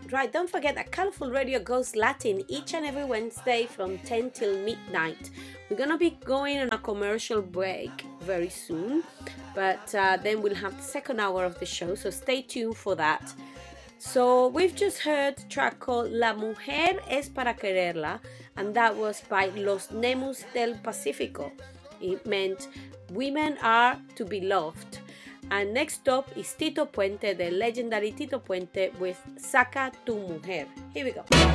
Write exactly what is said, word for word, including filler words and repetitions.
Right, don't forget that Colorful Radio goes Latin each and every Wednesday from ten till midnight. We're gonna be going on a commercial break very soon, but uh, then we'll have the second hour of the show, so stay tuned for that. So we've just heard a track called La Mujer es para quererla, and that was by Los Nemus del Pacífico. It meant women are to be loved. And next up is Tito Puente, the legendary Tito Puente, with Saca tu Mujer. Here we go.